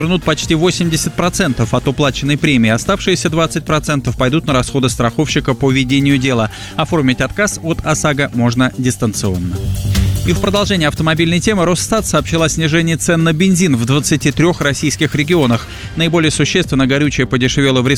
вернут почти 80% от уплаченной премии. Оставшиеся 20% пойдут на расходы страховщика по ведению дела. Оформить отказ от ОСАГО можно дистанционно. И в продолжение автомобильной темы Росстат сообщил о снижении цен на бензин в 23 российских регионах. Наиболее существенно горючее подешевело в